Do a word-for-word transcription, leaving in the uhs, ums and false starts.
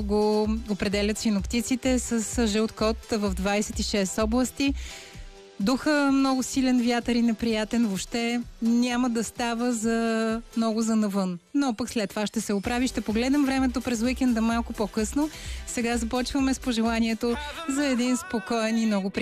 го определят синоптиците с жълт код в двадесет и шест области. Духа много силен вятър и неприятен, въобще няма да става за много за навън. Но пък след това ще се оправи. Ще погледнем времето през уикенда малко по-късно. Сега започваме с пожеланието за един спокоен и много приятен